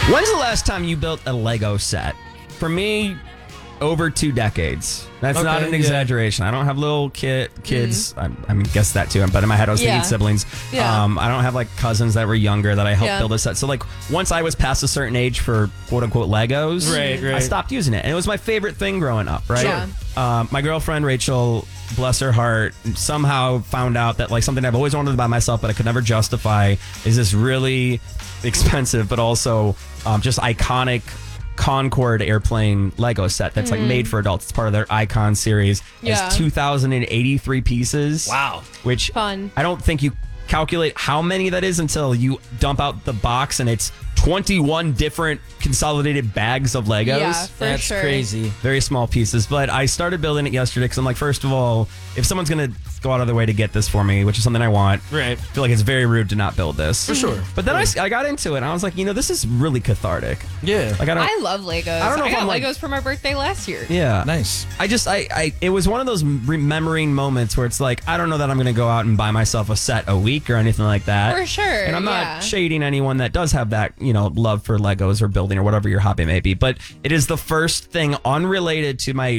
When's the last time you built a Lego set? For me, over 2 decades. That's not an exaggeration. I don't have little kids. I mean, guess that too. But in my head, I was thinking siblings. Yeah. I don't have like cousins that were younger that I helped build a set. So like once I was past a certain age for quote unquote Legos, I stopped using it. And it was my favorite thing growing up, right? Yeah. My girlfriend, Rachel, bless her heart, somehow found out that like something I've always wanted to buy myself, but I could never justify is this really expensive, but also just iconic Concorde airplane Lego set that's like made for adults. It's part of their Icon series. It's 2,083 pieces. Wow. Which Fun. I don't think you calculate how many that is until you dump out the box and it's 21 different consolidated bags of Legos. Yeah, for That's sure. crazy. Very small pieces. But I started building it yesterday because I'm like, first of all, if someone's going to go out of their way to get this for me, which is something I want, Right. I feel like it's very rude to not build this. For sure. But then I got into it and I was like, this is really cathartic. Yeah. Like I love Legos. I don't know if got I'm, Legos like- for my birthday last year. Yeah. Nice. It was one of those remembering moments where it's like, I don't know that I'm going to go out and buy myself a set a week or anything like that. For sure. And I'm not shading anyone that does have that, love for Legos or building or whatever your hobby may be. But it is the first thing unrelated to my